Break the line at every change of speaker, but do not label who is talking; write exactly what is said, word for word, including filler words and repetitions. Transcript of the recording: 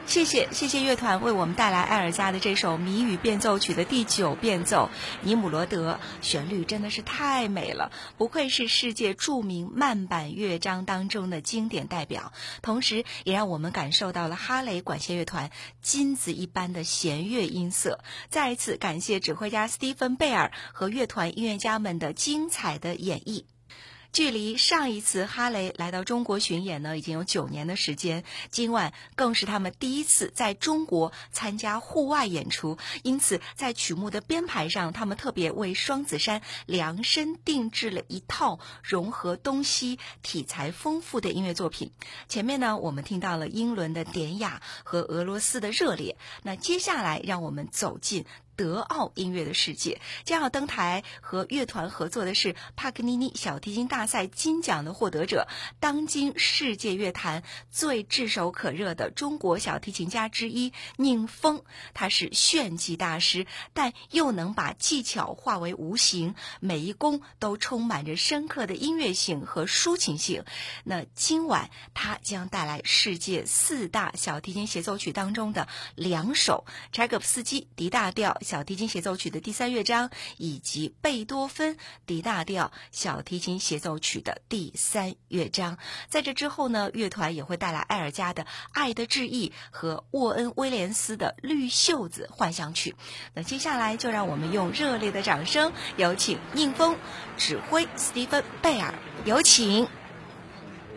谢谢谢谢乐团为我们带来艾尔加的这首谜语变奏曲的第九变奏尼姆罗德，旋律真的是太美了，不愧是世界著名慢板乐章当中的经典代表，同时也让我们感受到了哈雷管弦乐团金子一般的弦乐音色。再一次感谢指挥家斯蒂芬贝尔和乐团音乐家们的精彩的演绎。距离上一次哈雷来到中国巡演呢，已经有九年的时间。今晚更是他们第一次在中国参加户外演出，因此在曲目的编排上，他们特别为双子山量身定制了一套融合东西、题材丰富的音乐作品。前面呢，我们听到了英伦的典雅和俄罗斯的热烈。那接下来，让我们走进德奥音乐的世界，将要登台和乐团合作的是帕格尼尼小提琴大赛金奖的获得者，当今世界乐坛最炙手可热的中国小提琴家之一宁峰。他是炫技大师，但又能把技巧化为无形，每一弓都充满着深刻的音乐性和抒情性。那今晚他将带来世界四大小提琴协奏曲当中的两首柴可夫斯基 D 大调小提琴协奏曲的第三乐章，以及贝多芬 D 大调小提琴协奏曲的第三乐章。在这之后呢，乐团也会带来艾尔加的《爱的致意》和沃恩威廉斯的《绿袖子幻想曲》。那接下来就让我们用热烈的掌声，有请宁峰指挥斯蒂芬贝尔，有请。